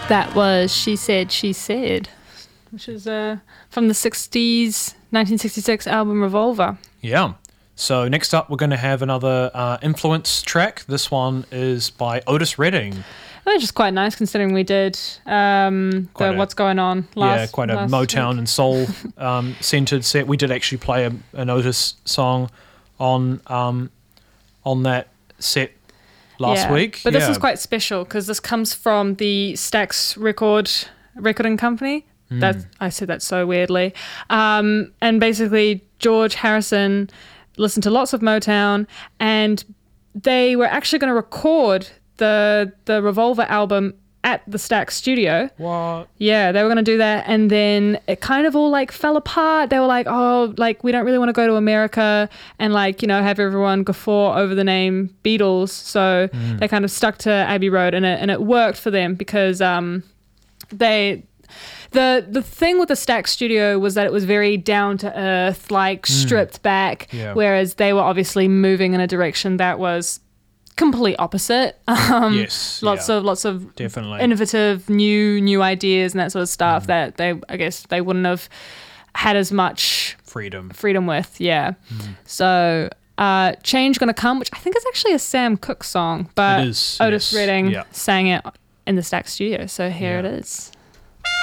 That was She Said, She Said, which is from the 60s, 1966 album Revolver. Yeah. So next up, we're going to have another influence track. This one is by Otis Redding. Which is quite nice considering we did What's Going On last quite a Motown week. and soul centered set. We did actually play an Otis song on that set last week. But this is quite special because this comes from the Stax recording company. That I said that so weirdly. And basically George Harrison listened to lots of Motown, and they were actually going to record the Revolver album at the Stax studio. What? Yeah, they were going to do that, and then it kind of all like fell apart. They were like, oh, like we don't really want to go to America and like, you know, have everyone guffaw over the name Beatles. So they kind of stuck to Abbey Road, and it worked for them because the thing with the Stax studio was that it was very down to earth, like stripped back, whereas they were obviously moving in a direction that was complete opposite. Yes, lots of definitely innovative new ideas and that sort of stuff that I guess they wouldn't have had as much freedom with. So Change Gonna Come, which I think is actually a Sam Cooke song, but it is, Otis yes. Redding sang it in the Stax studio, so here it is.